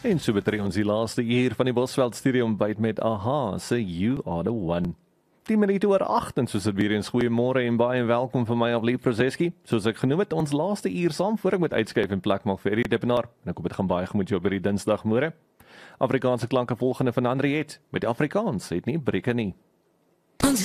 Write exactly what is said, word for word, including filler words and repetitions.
En so betree ons die laaste uur van die Bosveld Studio ontbyt met Aha, se You Are The One. tien minute oor agt, en soos dit weer eens goeiemôre en baie welkom van my af Lief Prozeski. Soos ek genoem het, ons laaste uur saam voor ek moet uitskuif en plek maak vir Eddie Dippenaar. En ek hoop dit gaan baie goed jou by die Dinsdagmôre. Afrikaanse klanke volgende van Henriette, met Afrikaans, het nie breke nie. Ons